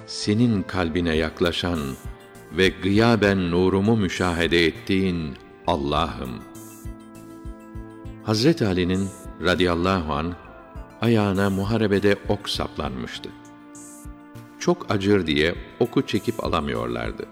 senin kalbine yaklaşan ve gıyaben nurumu müşahede ettiğin Allah'ım. Hazreti Ali'nin radıyallahu anh ayağına muharebede ok saplanmıştı. Çok acır diye oku çekip alamıyorlardı.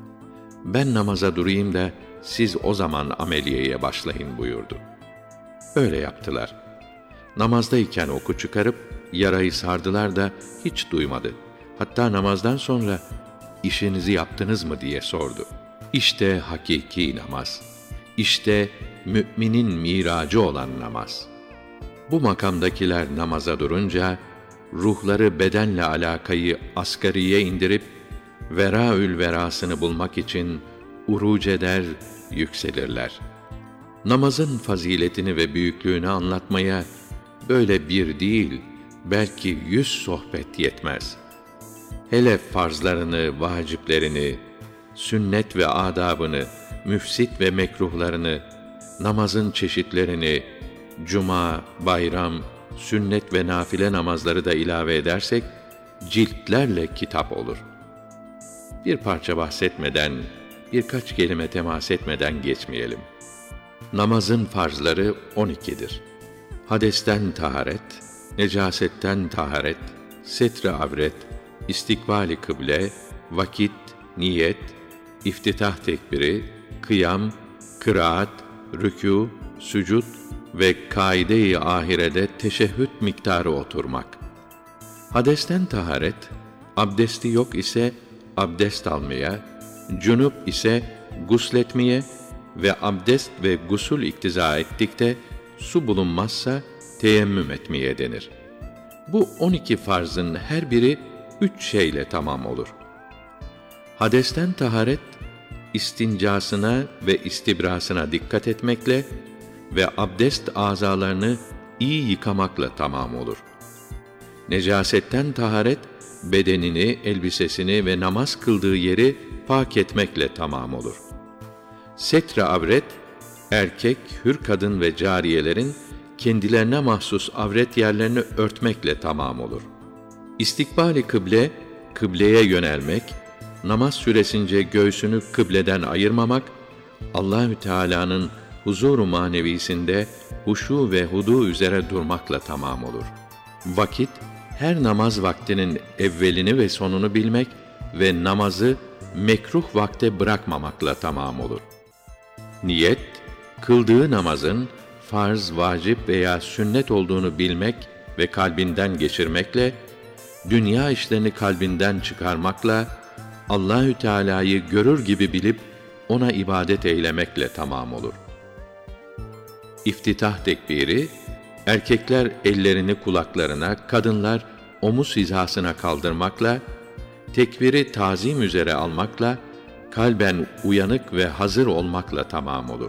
Ben namaza durayım da siz o zaman ameliyeye başlayın buyurdu. Öyle yaptılar. Namazdayken oku çıkarıp yarayı sardılar da hiç duymadı. Hatta namazdan sonra işinizi yaptınız mı diye sordu. İşte hakiki namaz. İşte müminin miracı olan namaz. Bu makamdakiler namaza durunca ruhları bedenle alakayı asgariye indirip veraül verasını bulmak için uruc eder, yükselirler. Namazın faziletini ve büyüklüğünü anlatmaya böyle bir değil, belki 100 sohbet yetmez. Hele farzlarını, vaciplerini, sünnet ve adabını, müfsit ve mekruhlarını, namazın çeşitlerini, cuma, bayram, sünnet ve nafile namazları da ilave edersek, ciltlerle kitap olur. Bir parça bahsetmeden, birkaç kelime temas etmeden geçmeyelim. Namazın farzları 12'dir. Hadesten taharet, necasetten taharet, setre avret, istikbali kıble, vakit, niyet, iftitah tekbiri, kıyam, kıraat, rükû, sücud ve kaide-i ahirede teşehhüd miktarı oturmak. Hadesten taharet, abdesti yok ise abdest almaya, cünüp ise gusletmeye ve abdest ve gusül iktiza ettikte su bulunmazsa teyemmüm etmeye denir. Bu 12 farzın her biri 3 şeyle tamam olur. Hadesten taharet, istincasına ve istibrasına dikkat etmekle ve abdest azalarını iyi yıkamakla tamam olur. Necasetten taharet, bedenini, elbisesini ve namaz kıldığı yeri pak etmekle tamam olur. Setre avret, erkek, hür kadın ve cariyelerin kendilerine mahsus avret yerlerini örtmekle tamam olur. İstikbali kıble, kıbleye yönelmek, namaz süresince göğsünü kıbleden ayırmamak, Allahü Teala'nın huzur-u manevisinde huşu ve hudu üzere durmakla tamam olur. Vakit, her namaz vaktinin evvelini ve sonunu bilmek ve namazı mekruh vakte bırakmamakla tamam olur. Niyet, kıldığı namazın farz, vacip veya sünnet olduğunu bilmek ve kalbinden geçirmekle, dünya işlerini kalbinden çıkarmakla, Allahü Teala'yı görür gibi bilip ona ibadet eylemekle tamam olur. İftitah tekbiri, erkekler ellerini kulaklarına, kadınlar omuz hizasına kaldırmakla, tekbiri tazim üzere almakla, kalben uyanık ve hazır olmakla tamam olur.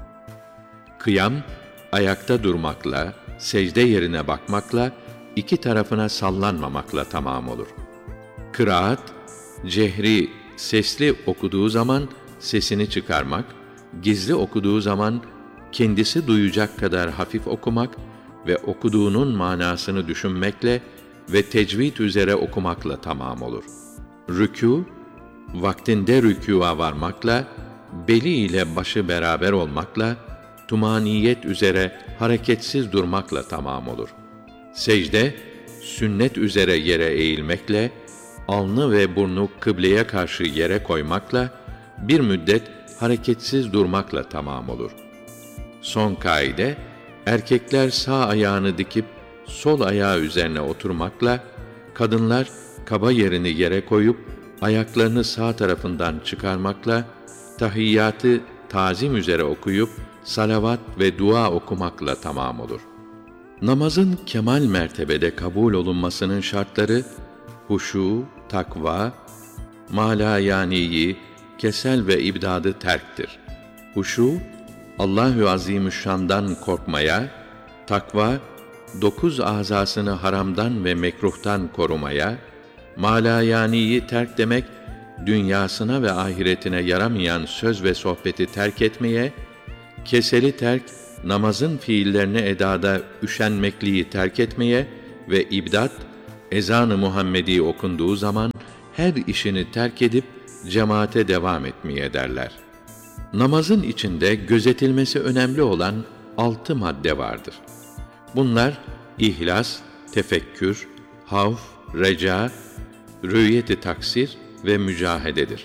Kıyam, ayakta durmakla, secde yerine bakmakla, iki tarafına sallanmamakla tamam olur. Kıraat, cehri, sesli okuduğu zaman sesini çıkarmak, gizli okuduğu zaman kendisi duyacak kadar hafif okumak ve okuduğunun manasını düşünmekle ve tecvid üzere okumakla tamam olur. Rükû, vaktinde rükûa varmakla, beli ile başı beraber olmakla, tumaniyet üzere hareketsiz durmakla tamam olur. Secde, sünnet üzere yere eğilmekle, alnı ve burnu kıbleye karşı yere koymakla, bir müddet hareketsiz durmakla tamam olur. Son kaide, erkekler sağ ayağını dikip sol ayağı üzerine oturmakla, kadınlar kaba yerini yere koyup ayaklarını sağ tarafından çıkarmakla, tahiyyatı tazim üzere okuyup salavat ve dua okumakla tamam olur. Namazın kemal mertebede kabul olunmasının şartları huşu, takva, malayaniyi, kesel ve ibdadı terktir. Huşu, Allahü Azimüşşan'dan korkmaya, takva, 9 azasını haramdan ve mekruhtan korumaya, malayaniyi terk demek, dünyasına ve ahiretine yaramayan söz ve sohbeti terk etmeye, keseli terk, namazın fiillerini edada üşenmekliği terk etmeye ve ibdat, ezan-ı Muhammedi okunduğu zaman her işini terk edip cemaate devam etmeye derler. Namazın içinde gözetilmesi önemli olan 6 madde vardır. Bunlar ihlas, tefekkür, havf, reca, rü'yet-i taksir ve mücahededir.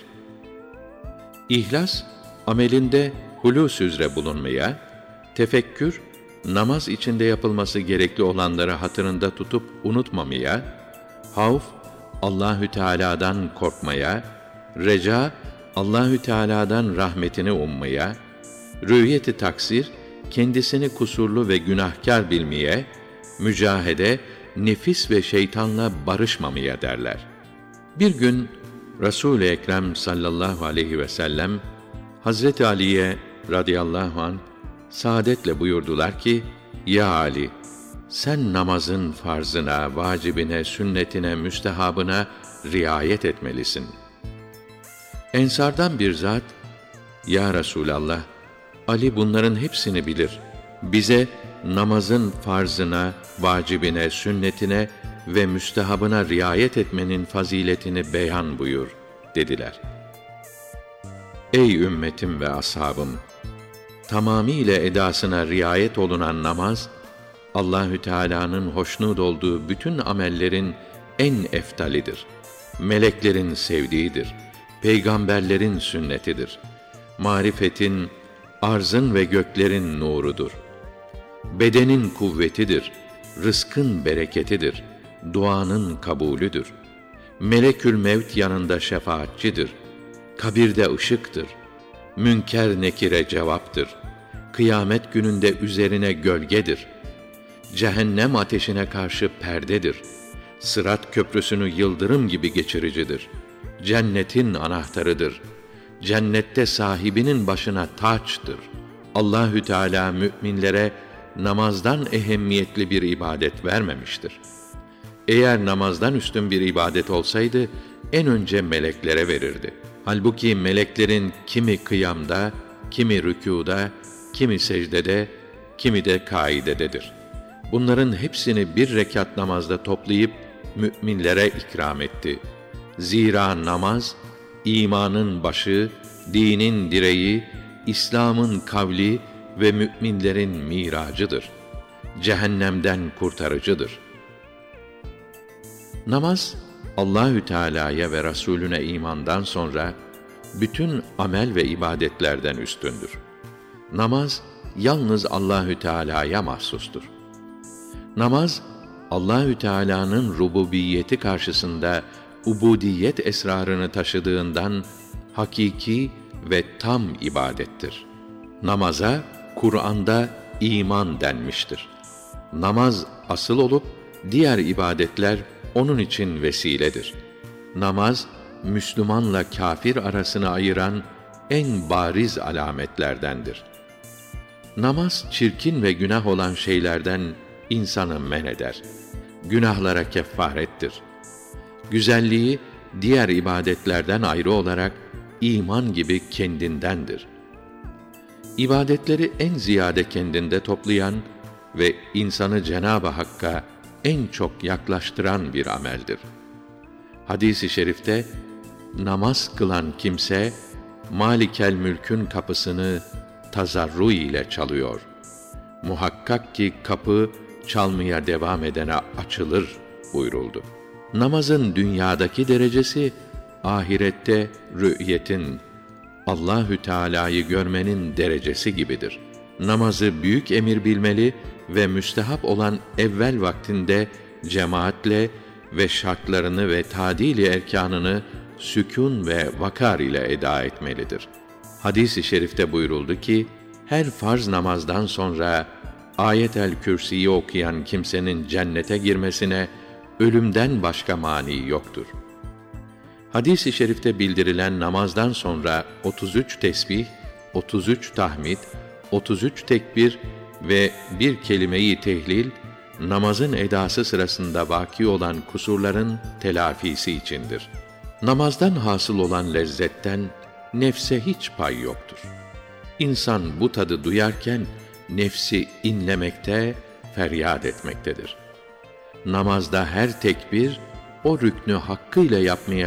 İhlas, amelinde hulûs üzere bulunmaya, tefekkür, namaz içinde yapılması gerekli olanları hatırında tutup unutmamaya, havf, Allahü Teala'dan korkmaya, reca, Allahü Teala'dan rahmetini ummaya, rü'yet-i taksir, kendisini kusurlu ve günahkar bilmeye, mücahede, nefis ve şeytanla barışmamaya derler. Bir gün Resul-i Ekrem sallallahu aleyhi ve sellem Hazreti Ali'ye radıyallahu anh saadetle buyurdular ki: "Ya Ali, sen namazın farzına, vacibine, sünnetine, müstehabına riayet etmelisin." Ensardan bir zat, "Ya Resulallah, Ali bunların hepsini bilir. Bize namazın farzına, vacibine, sünnetine ve müstehabına riayet etmenin faziletini beyan buyur," dediler. Ey ümmetim ve ashabım! Tamamiyle edasına riayet olunan namaz, Allahü Teala'nın hoşnut olduğu bütün amellerin en eftalidir. Meleklerin sevdiğidir. Peygamberlerin sünnetidir. Marifetin, arzın ve göklerin nurudur. Bedenin kuvvetidir. Rızkın bereketidir. Duanın kabulüdür. Melekül Mevt yanında şefaatçidir. Kabirde ışıktır. Münker nekire cevaptır. Kıyamet gününde üzerine gölgedir. Cehennem ateşine karşı perdedir. Sırat köprüsünü yıldırım gibi geçiricidir. Cennetin anahtarıdır. Cennette sahibinin başına taçtır. Allahü Teala müminlere namazdan ehemmiyetli bir ibadet vermemiştir. Eğer namazdan üstün bir ibadet olsaydı en önce meleklere verirdi. Halbuki meleklerin kimi kıyamda, kimi rükûda, kimi secdede, kimi de kaidededir. Bunların hepsini bir rekat namazda toplayıp müminlere ikram etti. Zira namaz, imanın başı, dinin direği, İslam'ın kavli ve müminlerin miracıdır. Cehennemden kurtarıcıdır. Namaz, Allahü Teala'ya ve Resulüne imandan sonra bütün amel ve ibadetlerden üstündür. Namaz yalnız Allahü Teala'ya mahsustur. Namaz, Allahü Teala'nın rububiyeti karşısında ubudiyet esrarını taşıdığından hakiki ve tam ibadettir. Namaza Kur'an'da iman denmiştir. Namaz asıl olup diğer ibadetler onun için vesiledir. Namaz, Müslümanla kâfir arasını ayıran en bariz alametlerdendir. Namaz, çirkin ve günah olan şeylerden insanı men eder. Günahlara keffarettir. Güzelliği, diğer ibadetlerden ayrı olarak iman gibi kendindendir. İbadetleri en ziyade kendinde toplayan ve insanı Cenab-ı Hakk'a en çok yaklaştıran bir ameldir. Hadis-i şerifte, namaz kılan kimse, Malikel Mülk'ün kapısını tazarru ile çalıyor. Muhakkak ki kapı, çalmaya devam edene açılır buyuruldu. Namazın dünyadaki derecesi, ahirette rü'yetin, Allahü Teala'yı görmenin derecesi gibidir. Namazı büyük emir bilmeli ve müstehap olan evvel vaktinde cemaatle ve şartlarını ve tadili erkanını sükûn ve vakar ile eda etmelidir. Hadis-i şerifte buyuruldu ki, her farz namazdan sonra Ayet-el Kürsi'yi okuyan kimsenin cennete girmesine ölümden başka mani yoktur. Hadis-i şerifte bildirilen namazdan sonra 33 tesbih, 33 tahmid, 33 tekbir ve bir kelime-i tehlil, namazın edası sırasında vaki olan kusurların telafisi içindir. Namazdan hasıl olan lezzetten nefse hiç pay yoktur. İnsan bu tadı duyarken nefsi inlemekte, feryat etmektedir. Namazda her tekbir o rüknü hakkıyla yapmaya